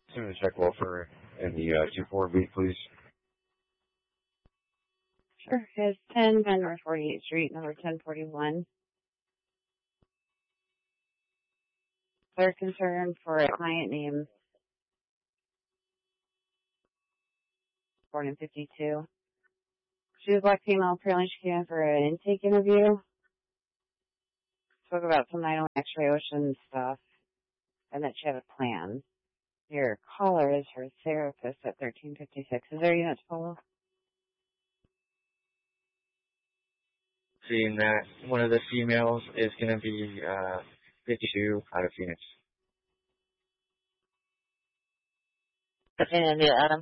To check welfare in the 2-4 please. Sure. It's 10 Van North 48th Street, number 1041. They're concerned for a client named born in 52. She was a black female. Apparently she came in for an intake interview. Spoke about some 901 X-ray Ocean stuff, and that she had a plan. Your caller is her therapist at 1356. Is there a unit to follow? Seeing that one of the females is going to be 52 out of Phoenix. And Adam.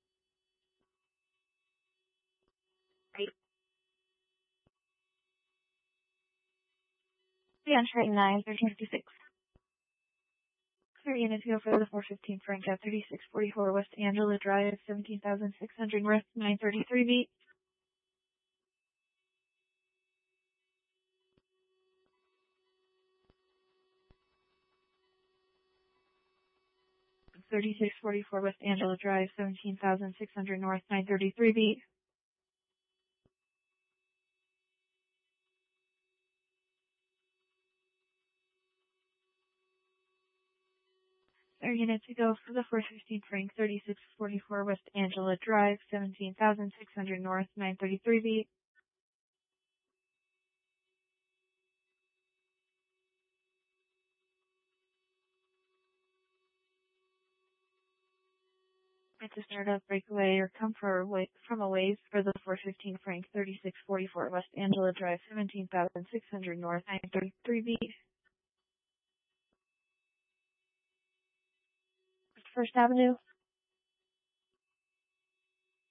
Yeah, on train 9, 1356. Clear unit to go for the 415 Frank at 3644 West Angela Drive, 17,600 North, 933 beat. 3644 West Angela Drive, 17,600 North, 933 beat. Our unit to go for the 415 Frank, 3644 West Angela Drive, 17,600 North, 933 beat. To start up breakaway or come from a ways for the 415 Frank, 3644 West Angela Drive, 17,600 North, 933 beat. First Avenue.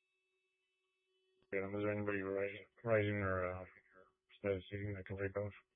Is there anybody rising or status seeking that can take those?